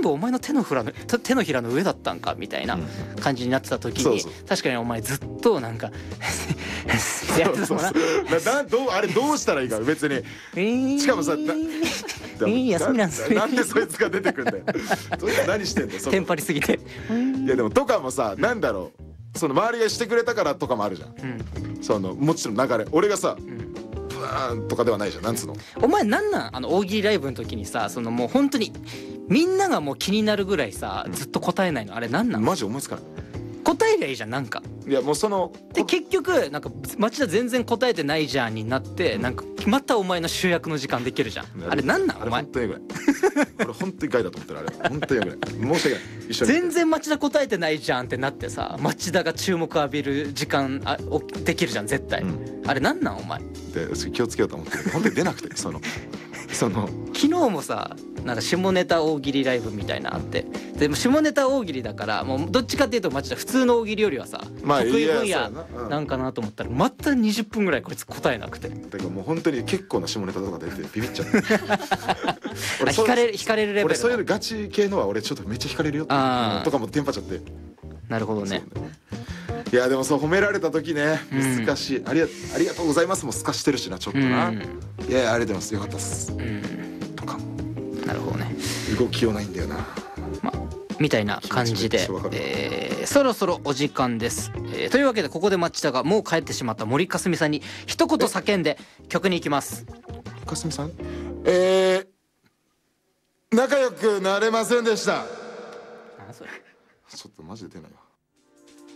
部お前の手のひらの上だったんかみたいな感じになってた時に、確かにお前ずっとなんかやってたもんな。 あれどうしたらいいか別に。しかもさ休みなんすね。 なんでそいつが出てくんだよ。そいつ何してんだよ。 テンパりすぎて。 いやでもとかもさ、なんだろう、その周りがしてくれたからとかもあるじゃん。そのもちろん流れ、俺がさブワーンとかではないじゃん。なんつうの。 お前なん大喜利ライブの時にさ、そのもう本当にみんながもう気になるぐらいさ、ずっと答えないのあれなんなん？ マジ思いつかない。 答えりゃいいじゃんなんか。 いやもうそので結局なんか町田全然答えてないじゃんになって、なんかまたお前の主役の時間できるじゃん。あれなんなんお前。 本当にぐらい。俺本当に害だと思ってるあれ。本当にぐらい。申し訳ない。一緒に。 全然町田答えてないじゃんってなってさ、町田が注目浴びる時間できるじゃん絶対。あれなんなんお前。 で気をつけようと思って本当に出なくてその昨日もさなんか下ネタ大喜利ライブみたいなあって、でも下ネタ大喜利だからもうどっちかっていうと町田普通の大喜利よりはさ、 まあ得意分野なんかなと思ったらまた20分ぐらいこいつ答えなくて。 だからもう本当に結構な下ネタとか出てビビっちゃう。 俺惹かれるレベル。 俺そういうガチ系のは俺ちょっとめっちゃ惹かれるよとかもテンパっちゃって。 なるほどね。 いやでもそう褒められた時ね難しい。ありがとうございますもすかしてるしなちょっとな。いやありがとうございますよかったっすとか。 なるほどね。 動きようないんだよな。 みたいな感じで、そろそろお時間です。というわけでここで町田がもう帰ってしまった森かすみさんに一言叫んで曲に行きます。 かすみさん、仲良くなれませんでした。 それちょっとマジで出ないわ。